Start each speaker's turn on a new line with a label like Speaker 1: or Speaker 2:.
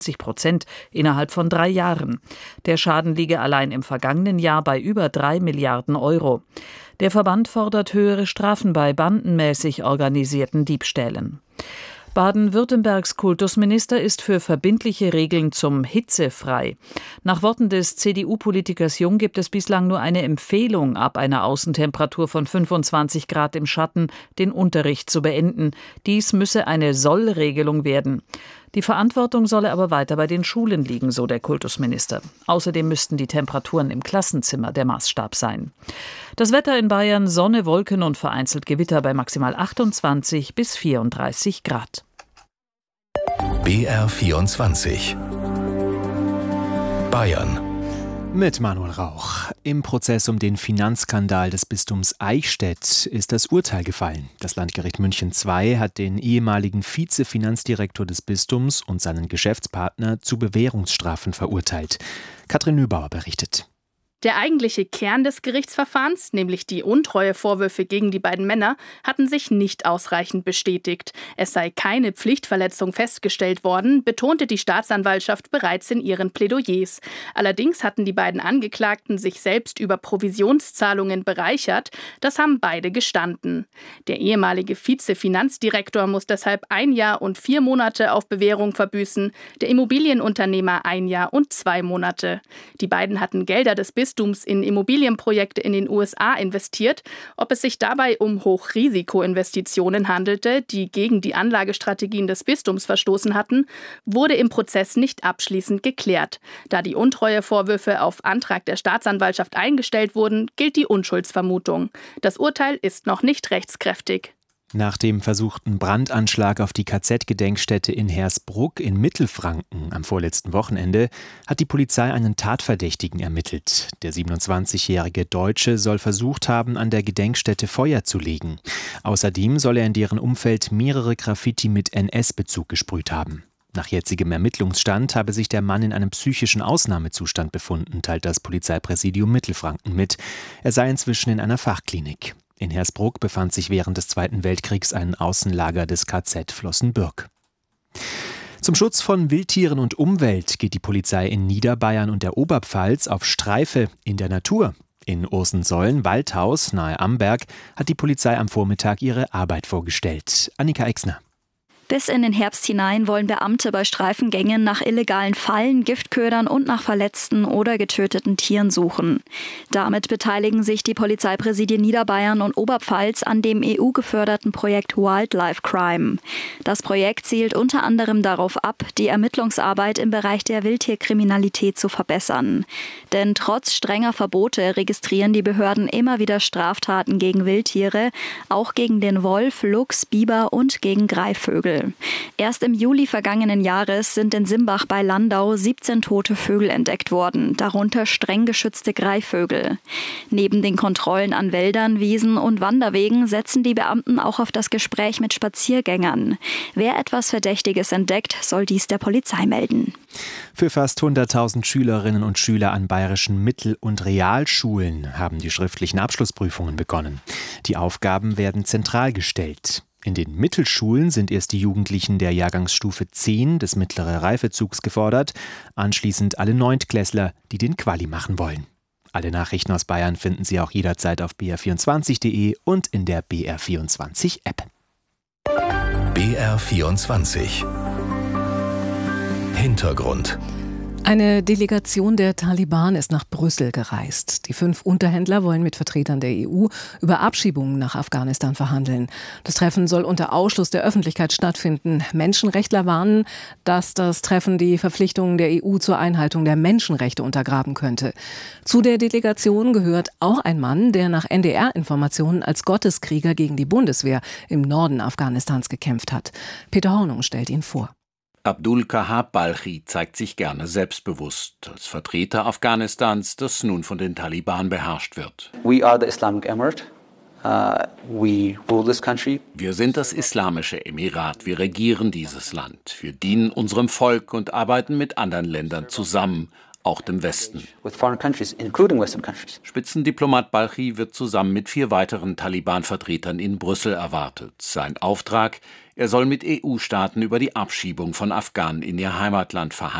Speaker 1: 70% innerhalb von 3 Jahren. Der Schaden liege allein im vergangenen Jahr bei über 3 Milliarden Euro. Der Verband fordert höhere Strafen bei bandenmäßig organisierten Diebstählen. Baden-Württembergs Kultusminister ist für verbindliche Regeln zum Hitzefrei. Nach Worten des CDU-Politikers Jung gibt es bislang nur eine Empfehlung, ab einer Außentemperatur von 25 Grad im Schatten den Unterricht zu beenden. Dies müsse eine Sollregelung werden. Die Verantwortung solle aber weiter bei den Schulen liegen, so der Kultusminister. Außerdem müssten die Temperaturen im Klassenzimmer der Maßstab sein. Das Wetter in Bayern: Sonne, Wolken und vereinzelt Gewitter bei maximal 28 bis 34 Grad.
Speaker 2: BR24 Bayern
Speaker 3: mit Manuel Rauch. Im Prozess um den Finanzskandal des Bistums Eichstätt ist das Urteil gefallen. Das Landgericht München II hat den ehemaligen Vize-Finanzdirektor des Bistums und seinen Geschäftspartner zu Bewährungsstrafen verurteilt. Katrin Nübauer berichtet.
Speaker 4: Der eigentliche Kern des Gerichtsverfahrens, nämlich die Untreuevorwürfe gegen die beiden Männer, hatten sich nicht ausreichend bestätigt. Es sei keine Pflichtverletzung festgestellt worden, betonte die Staatsanwaltschaft bereits in ihren Plädoyers. Allerdings hatten die beiden Angeklagten sich selbst über Provisionszahlungen bereichert. Das haben beide gestanden. Der ehemalige Vize-Finanzdirektor muss deshalb 1 Jahr und 4 Monate auf Bewährung verbüßen, der Immobilienunternehmer 1 Jahr und 2 Monate. Die beiden hatten Gelder des Bistums in Immobilienprojekte in den USA investiert. Ob es sich dabei um Hochrisikoinvestitionen handelte, die gegen die Anlagestrategien des Bistums verstoßen hatten, wurde im Prozess nicht abschließend geklärt. Da die Untreuevorwürfe auf Antrag der Staatsanwaltschaft eingestellt wurden, gilt die Unschuldsvermutung. Das Urteil ist noch nicht rechtskräftig.
Speaker 3: Nach dem versuchten Brandanschlag auf die KZ-Gedenkstätte in Hersbruck in Mittelfranken am vorletzten Wochenende hat die Polizei einen Tatverdächtigen ermittelt. Der 27-jährige Deutsche soll versucht haben, an der Gedenkstätte Feuer zu legen. Außerdem soll er in deren Umfeld mehrere Graffiti mit NS-Bezug gesprüht haben. Nach jetzigem Ermittlungsstand habe sich der Mann in einem psychischen Ausnahmezustand befunden, teilt das Polizeipräsidium Mittelfranken mit. Er sei inzwischen in einer Fachklinik. In Hersbruck befand sich während des Zweiten Weltkriegs ein Außenlager des KZ Flossenbürg. Zum Schutz von Wildtieren und Umwelt geht die Polizei in Niederbayern und der Oberpfalz auf Streife in der Natur. In Ursensollen-Waldhaus nahe Amberg hat die Polizei am Vormittag ihre Arbeit vorgestellt. Annika Exner.
Speaker 5: Bis in den Herbst hinein wollen Beamte bei Streifengängen nach illegalen Fallen, Giftködern und nach verletzten oder getöteten Tieren suchen. Damit beteiligen sich die Polizeipräsidien Niederbayern und Oberpfalz an dem EU-geförderten Projekt Wildlife Crime. Das Projekt zielt unter anderem darauf ab, die Ermittlungsarbeit im Bereich der Wildtierkriminalität zu verbessern. Denn trotz strenger Verbote registrieren die Behörden immer wieder Straftaten gegen Wildtiere, auch gegen den Wolf, Luchs, Biber und gegen Greifvögel. Erst im Juli vergangenen Jahres sind in Simbach bei Landau 17 tote Vögel entdeckt worden, darunter streng geschützte Greifvögel. Neben den Kontrollen an Wäldern, Wiesen und Wanderwegen setzen die Beamten auch auf das Gespräch mit Spaziergängern. Wer etwas Verdächtiges entdeckt, soll dies der Polizei melden.
Speaker 3: Für fast 100.000 Schülerinnen und Schüler an bayerischen Mittel- und Realschulen haben die schriftlichen Abschlussprüfungen begonnen. Die Aufgaben werden zentral gestellt. In den Mittelschulen sind erst die Jugendlichen der Jahrgangsstufe 10 des mittleren Reifezugs gefordert, anschließend alle Neuntklässler, die den Quali machen wollen. Alle Nachrichten aus Bayern finden Sie auch jederzeit auf br24.de und in der BR24-App.
Speaker 2: BR24 Hintergrund.
Speaker 6: Eine Delegation der Taliban ist nach Brüssel gereist. Die 5 Unterhändler wollen mit Vertretern der EU über Abschiebungen nach Afghanistan verhandeln. Das Treffen soll unter Ausschluss der Öffentlichkeit stattfinden. Menschenrechtler warnen, dass das Treffen die Verpflichtungen der EU zur Einhaltung der Menschenrechte untergraben könnte. Zu der Delegation gehört auch ein Mann, der nach NDR-Informationen als Gotteskrieger gegen die Bundeswehr im Norden Afghanistans gekämpft hat. Peter Hornung stellt ihn vor.
Speaker 7: Abdul Kahab Balchi zeigt sich gerne selbstbewusst als Vertreter Afghanistans, das nun von den Taliban beherrscht wird.
Speaker 8: We are the Islamic Emirate. We rule this country.
Speaker 7: Wir sind das Islamische Emirat. Wir regieren dieses Land. Wir dienen unserem Volk und arbeiten mit anderen Ländern zusammen, auch dem Westen.
Speaker 8: with foreign countries, including Western countries.
Speaker 7: Spitzendiplomat Balchi wird zusammen mit 4 weiteren Taliban-Vertretern in Brüssel erwartet. Sein Auftrag: Er soll mit EU-Staaten über die Abschiebung von Afghanen in ihr Heimatland verhandeln.